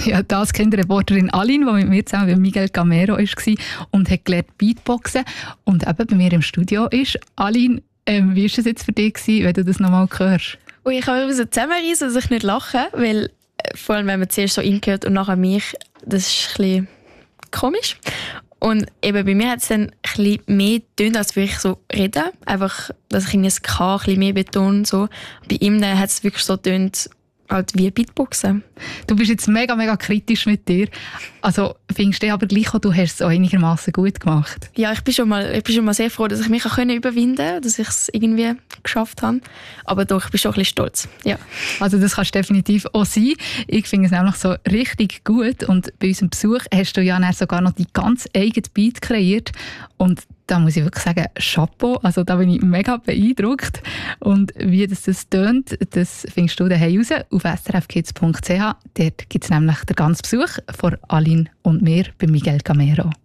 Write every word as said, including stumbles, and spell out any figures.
Ja, das Kinderreporterin Aline, die mit mir zusammen bei Miguel Gamero war und hat gelernt Beatboxen und eben bei mir im Studio ist. Aline, ähm, wie war es jetzt für dich, gewesen, wenn du das nochmal hörst? Und ich habe mich so zusammenreißen, dass ich nicht lache, weil vor allem, wenn man zuerst so hingehört und nachher mich, das ist ein bisschen komisch. Und eben bei mir hat es dann ein bisschen mehr getönt, als würde ich so reden. Einfach, dass ich das K ein bisschen mehr betone. So. Bei ihm hat es wirklich so getönt, halt wie Beatboxen. Du bist jetzt mega, mega kritisch mit dir. Also findest du aber gleich auch, du hast es auch einigermaßen gut gemacht? Ja, ich bin, schon mal, ich bin schon mal sehr froh, dass ich mich auch überwinden konnte, dass ich es irgendwie geschafft habe. Aber doch, ich bin schon ein bisschen stolz. Ja. Also das kannst du definitiv auch sein. Ich finde es nämlich so richtig gut. Und bei unserem Besuch hast du ja dann sogar noch die ganz eigene Beat kreiert. Und da muss ich wirklich sagen, Chapeau. Also da bin ich mega beeindruckt. Und wie das, das tönt, das findest du daheim raus auf s r f kids punkt c h. Dort gibt es nämlich den ganzen Besuch von Aline und mir bei Miguel Gamero.